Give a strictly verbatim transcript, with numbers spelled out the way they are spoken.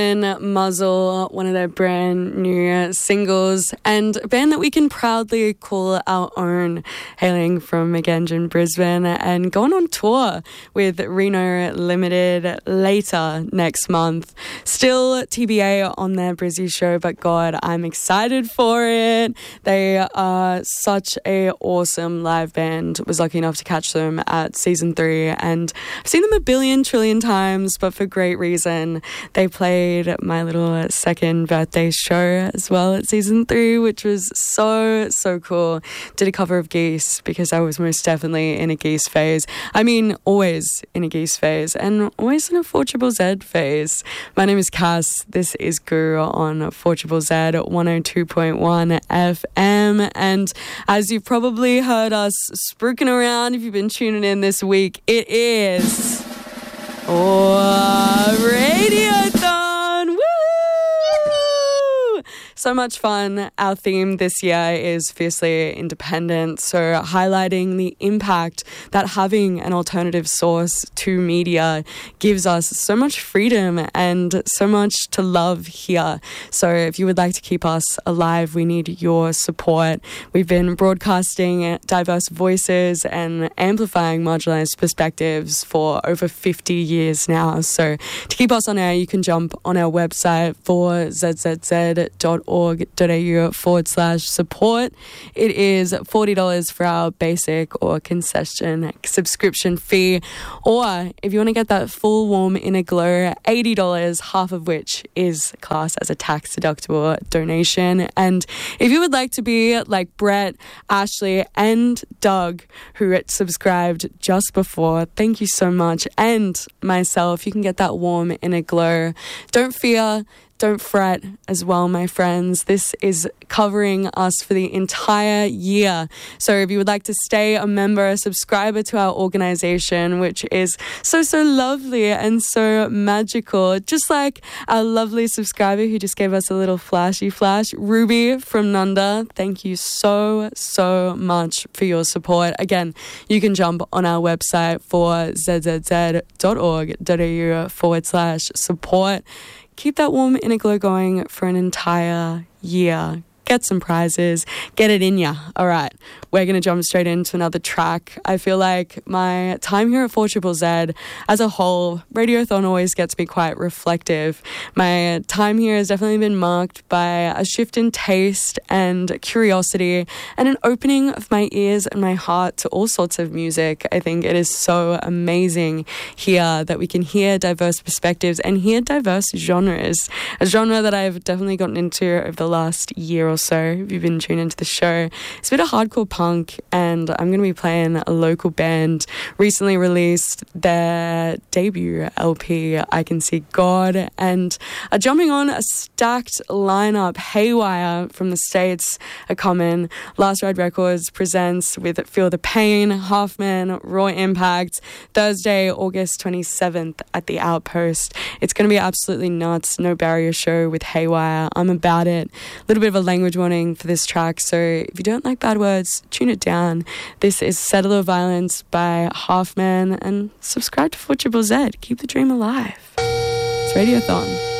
Muzzle, one of their brand new singles, and a band that we can proudly call our own, hailing from Meganjin, Brisbane, and going on tour with Reno Limited later next month. Still T B A on their Brizzy show, but God, I'm excited for it. They are such a awesome live band. Was lucky enough to catch them at season three, and I've seen them a billion trillion times, but for great reason. They played my little second birthday show as well at season three, which was so, so cool. Did a cover of Geese because I was most definitely in a Geese phase. I mean, always in a Geese phase and always in a four Triple Z phase. My name is Cass. This is Goo on four Triple Z one oh two point one F M. And as you've probably heard us spruiking around, if you've been tuning in this week, it is oh, Radiothon. Woo! So much fun. Our theme this year is Fiercely Independent, so highlighting the impact that having an alternative source to media gives us so much freedom and so much to love here. So if you would like to keep us alive, we need your support. We've been broadcasting diverse voices and amplifying marginalized perspectives for over fifty years now. So to keep us on air, you can jump on our website for zzz.org.au forward slash support. It is forty dollars for our basic or concession subscription fee. Or if you want to get that full warm inner glow, eighty dollars, half of which is classed as a tax deductible donation. And if you would like to be like Brett, Ashley and Doug, who subscribed just before, thank you so much, and myself, you can get that warm inner glow. Don't fear. Don't fret as well, my friends. This is covering us for the entire year. So if you would like to stay a member, a subscriber to our organization, which is so, so lovely and so magical, just like our lovely subscriber who just gave us a little flashy flash, Ruby from Nunda. Thank you so, so much for your support. Again, you can jump on our website for zzz.org.au forward slash support. Keep that warm inner glow going for an entire year. Get some prizes. Get it in ya. All right. We're going to jump straight into another track. I feel like my time here at four Triple Z as a whole, Radiothon always gets me quite reflective. My time here has definitely been marked by a shift in taste and curiosity and an opening of my ears and my heart to all sorts of music. I think it is so amazing here that we can hear diverse perspectives and hear diverse genres. A genre that I've definitely gotten into over the last year or so, if you've been tuned into the show. It's a bit of hardcore punk, and I'm going to be playing a local band recently released their debut L P, I Can See God, and are jumping on a stacked lineup. Haywire from the States are coming. Last Ride Records presents with Feel the Pain, Halfman, Raw Impact, Thursday, August twenty-seventh at the Outpost. It's going to be absolutely nuts. No barrier show with Haywire. I'm about it. A little bit of a language warning for this track, so if you don't like bad words, tune it down. This is Settler Violence by Halfman, and subscribe to four Triple Z. Keep the dream alive. It's Radiothon.